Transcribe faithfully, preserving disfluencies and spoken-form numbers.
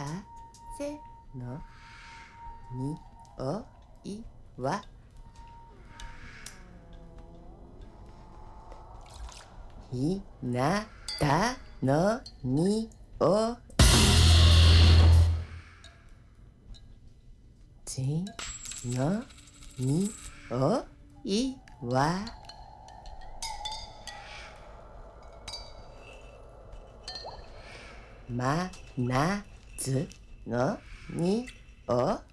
風のにおいはひなたのにおいちのにおいはまなつのにおい